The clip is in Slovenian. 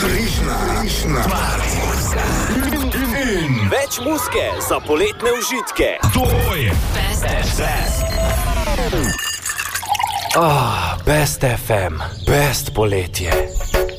Krišna, in več muzike za poletne užitke. To je Best FM, best poletje.